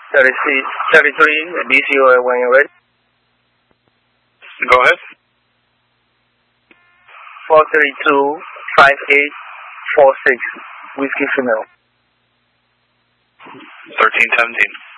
33 DCOA when you're ready. Go ahead. 432-5846, Whiskey Female. 1317.